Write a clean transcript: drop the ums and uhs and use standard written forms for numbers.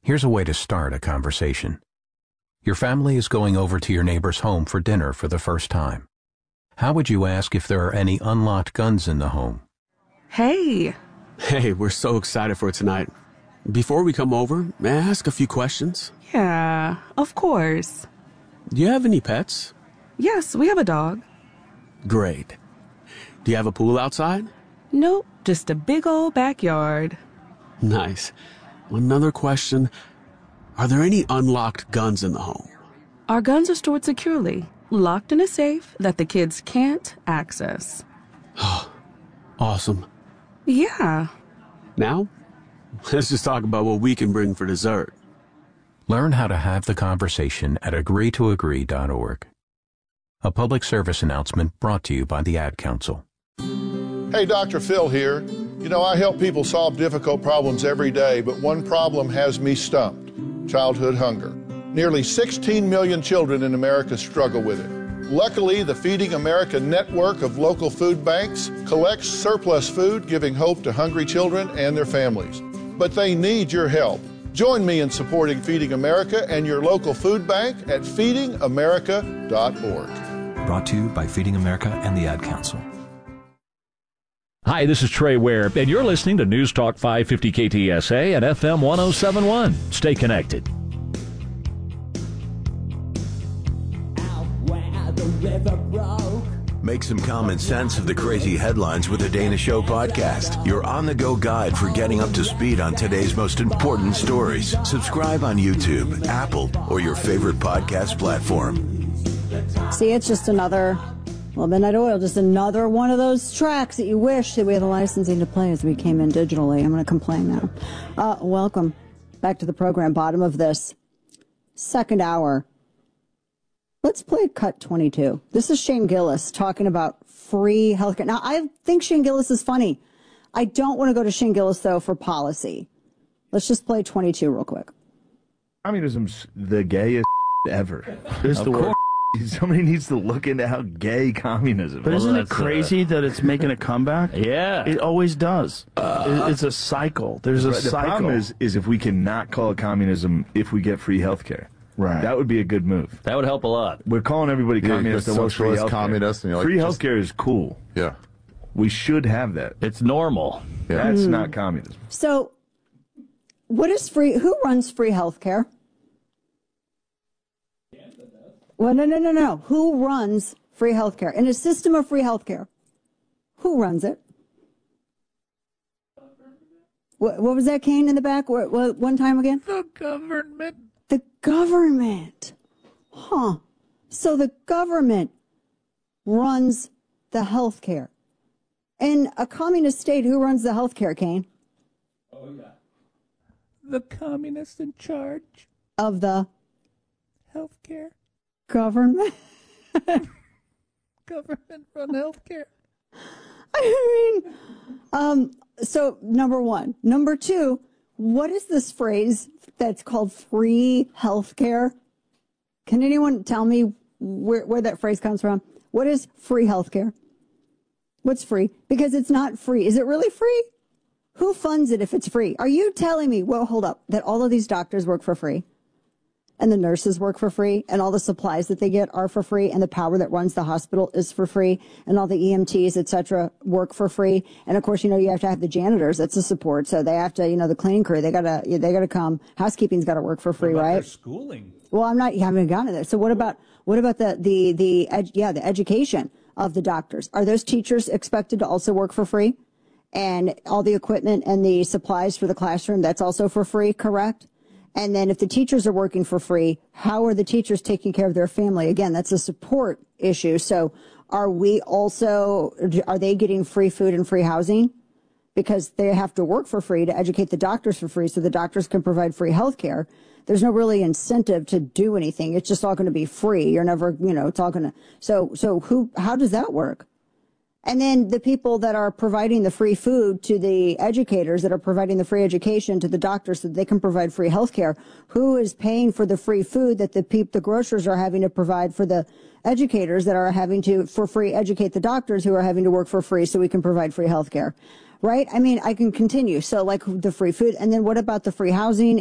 Here's a way to start a conversation. Your family is going over to your neighbor's home for dinner for the first time. How would you ask if there are any unlocked guns in the home? Hey. Hey, we're so excited for tonight. Before we come over, may I ask a few questions? Yeah, of course. Do you have any pets? Yes, we have a dog. Great. Do you have a pool outside? Nope, just a big old backyard. Nice. Another question. Are there any unlocked guns in the home? Our guns are stored securely, locked in a safe that the kids can't access. Awesome. Yeah. Now, let's just talk about what we can bring for dessert. Learn how to have the conversation at agreetoagree.org. A public service announcement brought to you by the Ad Council. Hey, Dr. Phil here. You know, I help people solve difficult problems every day, but one problem has me stumped: childhood hunger. Nearly 16 million children in America struggle with it. Luckily, the Feeding America network of local food banks collects surplus food, giving hope to hungry children and their families. But they need your help. Join me in supporting Feeding America and your local food bank at feedingamerica.org. Brought to you by Feeding America and the Ad Council. Hi, this is Trey Ware, and you're listening to News Talk 550 KTSA and FM 1071. Stay connected. Make some common sense of the crazy headlines with the Dana Show podcast. Your on-the-go guide for getting up to speed on today's most important stories. Subscribe on YouTube, Apple, or your favorite podcast platform. See, it's just another, well, Midnight Oil, just another one of those tracks that you wish that we had the licensing to play as we came in digitally. I'm going to complain now. Welcome back to the program. Bottom of this second hour. Let's play cut 22. This is Shane Gillis talking about free healthcare. Now, I think Shane Gillis is funny. I don't want to go to Shane Gillis, though, for policy. Let's just play 22 real quick. Communism's the gayest ever. There's the word. Somebody needs to look into how gay communism is. But isn't it crazy that it's making a comeback? Yeah. It always does. It's a cycle. There's a cycle. The problem is if we cannot call it communism if we get free healthcare. Right. That would be a good move. That would help a lot. We're calling everybody communist that wants free healthcare. Communist, and free healthcare is cool. Yeah. We should have that. It's normal. Yeah. That's not communism. So, what is free? Who runs free healthcare? Well, no. Who runs free healthcare? In a system of free healthcare, who runs it? What was that, Kane, in the back? What, one time again? The government. The government. Huh. So the government runs the health care. In a communist state, who runs the health care, Kane? Oh, yeah. The communists in charge. Of the? Health care. Government. Government run health care. I mean, so number one. Number two, what is this phrase that's called free health care? Can anyone tell me where that phrase comes from? What is free health care? What's free? Because it's not free. Is it really free? Who funds it if it's free? Are you telling me, well, hold up, that all of these doctors work for free? And the nurses work for free, and all the supplies that they get are for free, and the power that runs the hospital is for free, and all the EMTs, et cetera, work for free. And of course, you have to have the janitors. That's the support. So they have to, the cleaning crew, they gotta come. Housekeeping's gotta work for free, right? Their schooling. Well, I haven't gotten to that. So what about the education of the doctors? Are those teachers expected to also work for free? And all the equipment and the supplies for the classroom, that's also for free, correct? And then if the teachers are working for free, how are the teachers taking care of their family? Again, that's a support issue. So are they getting free food and free housing? Because they have to work for free to educate the doctors for free so the doctors can provide free health care. There's no really incentive to do anything. It's just all going to be free. You're never, it's all going to. So how does that work? And then the people that are providing the free food to the educators that are providing the free education to the doctors so that they can provide free health care, who is paying for the free food that the grocers are having to provide for the educators that are having to, for free, educate the doctors who are having to work for free so we can provide free health care? Right? I mean, I can continue. So like the free food. And then what about the free housing